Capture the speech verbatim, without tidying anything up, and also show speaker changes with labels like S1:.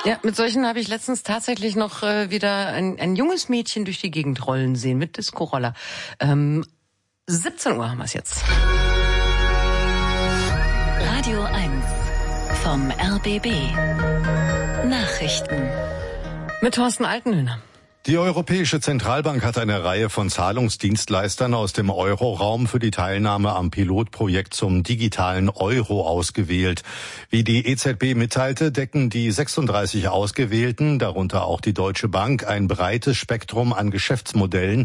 S1: Ja, mit solchen habe ich letztens tatsächlich noch äh, wieder ein, ein junges Mädchen durch die Gegend rollen sehen mit Disco-Roller. Ähm, siebzehn Uhr haben wir es jetzt.
S2: Radio eins vom R B B. Nachrichten.
S1: Mit Thorsten Altenhöhner.
S3: Die Europäische Zentralbank hat eine Reihe von Zahlungsdienstleistern aus dem Euroraum für die Teilnahme am Pilotprojekt zum digitalen Euro ausgewählt. Wie die E Z B mitteilte, decken die sechsunddreißig Ausgewählten, darunter auch die Deutsche Bank, ein breites Spektrum an Geschäftsmodellen